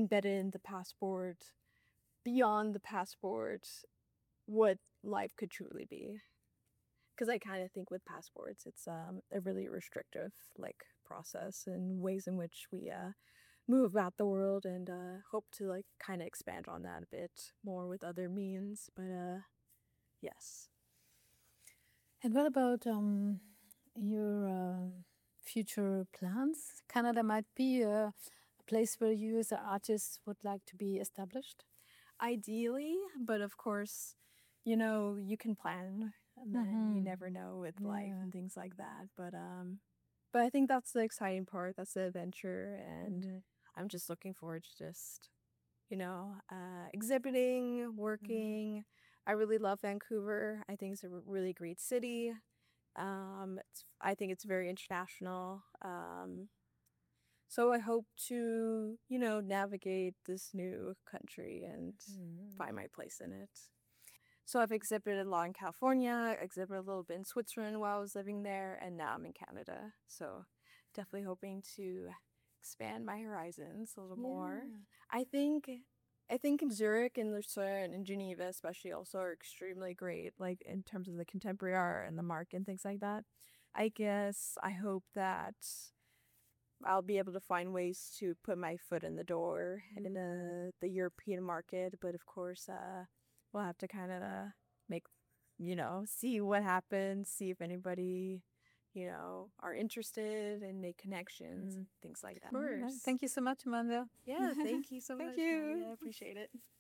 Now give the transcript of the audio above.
embedded in the passport, beyond the passport, what life could truly be. Because I kind of think with passports, it's a really restrictive like process and ways in which we move about the world, and hope to like kind of expand on that a bit more with other means. But yes. And what about your future plans? Canada might be a place where you as an artist would like to be established. Ideally, but of course, you can plan, and then you never know with life and things like that. But I think that's the exciting part. That's the adventure, and I'm just looking forward to just, exhibiting, working. I really love Vancouver. I think it's a really great city. I think it's very international. So I hope to, navigate this new country and find my place in it. So I've exhibited a lot in California, exhibited a little bit in Switzerland while I was living there, and now I'm in Canada. So definitely hoping to expand my horizons a little more. I think in Zurich and Lucerne and Geneva especially also are extremely great, like in terms of the contemporary art and the market and things like that. I guess I hope that I'll be able to find ways to put my foot in the door in the European market. But of course, we'll have to kind of make, see what happens, see if anybody, are interested and make connections, things like that. Thank you so much, Amanda. Yeah, thank you so much. Thank you. I appreciate it.